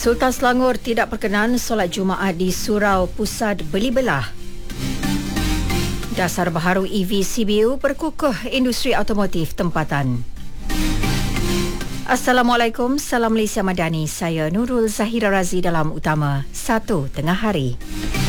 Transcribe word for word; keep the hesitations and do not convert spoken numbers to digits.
Sultan Selangor tidak berkenan solat Jumaat di Surau Pusat Belibelah. Dasar baharu E V C B U berkukuh industri automotif tempatan. Assalamualaikum, salam Malaysia Madani. Saya Nurul Zahira Razi dalam Utama satu Tengah Hari.